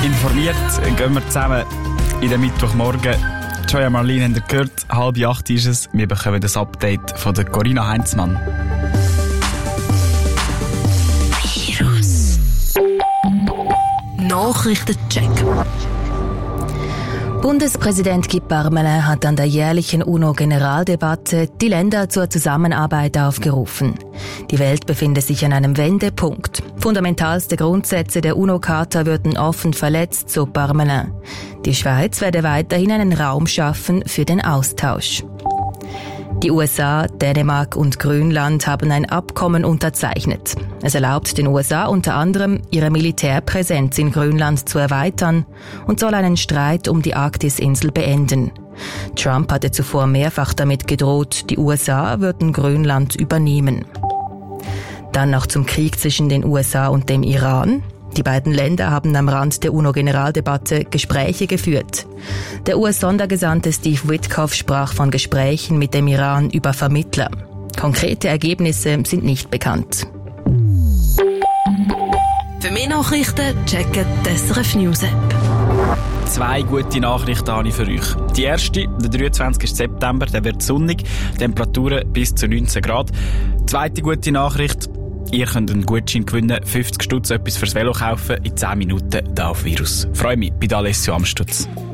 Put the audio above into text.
Informiert gehen wir zusammen in den Mittwochmorgen. Joya Marlene habt ihr gehört, 7:30 ist es. Wir bekommen das Update von der Corinna Heinzmann. Virus. Nachrichtencheck. Bundespräsident Guy Parmelin hat an der jährlichen UNO-Generaldebatte die Länder zur Zusammenarbeit aufgerufen. Die Welt befinde sich an einem Wendepunkt. Fundamentalste Grundsätze der UNO-Charta würden offen verletzt, so Parmelin. Die Schweiz werde weiterhin einen Raum schaffen für den Austausch. Die USA, Dänemark und Grönland haben ein Abkommen unterzeichnet. Es erlaubt den USA unter anderem, ihre Militärpräsenz in Grönland zu erweitern und soll einen Streit um die Arktisinsel beenden. Trump hatte zuvor mehrfach damit gedroht, die USA würden Grönland übernehmen. Dann noch zum Krieg zwischen den USA und dem Iran. Die beiden Länder haben am Rand der UNO-Generaldebatte Gespräche geführt. Der US-Sondergesandte Steve Witkoff sprach von Gesprächen mit dem Iran über Vermittler. Konkrete Ergebnisse sind nicht bekannt. Für mehr Nachrichten checken die SRF News App. 2 gute Nachrichten habe ich für euch. Die erste, der 23. September, der wird sonnig, Temperaturen bis zu 19 Grad. Zweite gute Nachricht, ihr könnt einen Gutschein gewinnen, 50 Stutz etwas fürs Velo kaufen, in 10 Minuten da auf Virus. Freue mich bei Alessio Amstutz.